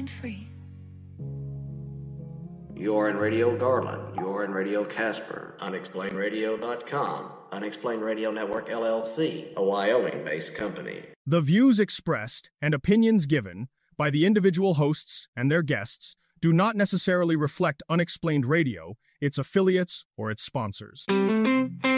and free. You're in Radio Garland. You're in Radio Casper. UnexplainedRadio.com. Unexplained Radio Network, LLC, a Wyoming-based company. The views expressed and opinions given by the individual hosts and their guests do not necessarily reflect Unexplained Radio, its affiliates, or its sponsors.